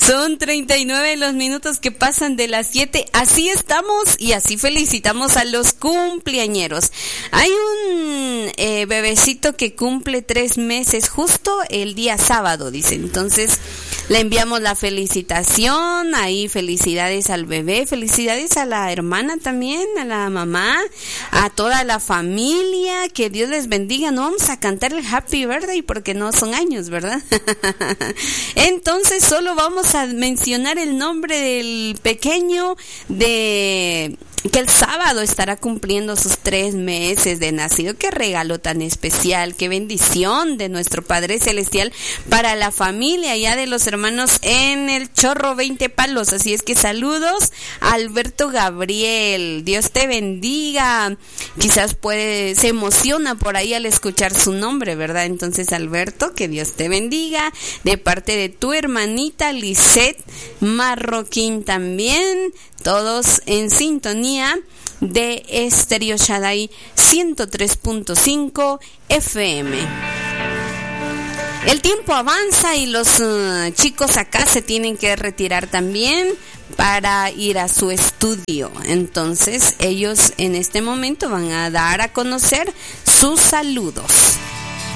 Son 39 los minutos que pasan de las 7. Así estamos y así felicitamos a los cumpleañeros. Hay un bebecito que cumple 3 meses justo el día sábado, dice. Entonces le enviamos la felicitación. Ahí felicidades al bebé, felicidades a la hermana también, a la mamá, a toda la familia. Que Dios les bendiga. No vamos a cantar el Happy Birthday porque no son años, ¿verdad? Entonces solo vamos a mencionar el nombre del pequeño que el sábado estará cumpliendo sus 3 meses de nacido. Qué regalo tan especial, qué bendición de nuestro Padre Celestial para la familia ya de los hermanos en el Chorro 20 Palos. Así es que saludos a Alberto Gabriel, Dios te bendiga. Quizás se emociona por ahí al escuchar su nombre, ¿verdad? Entonces, Alberto, que Dios te bendiga, de parte de tu hermanita Lisette Marroquín también, todos en sintonía de Estéreo Shaddai 103.5 FM. El tiempo avanza y los chicos acá se tienen que retirar también para ir a su estudio. Entonces ellos en este momento van a dar a conocer sus saludos.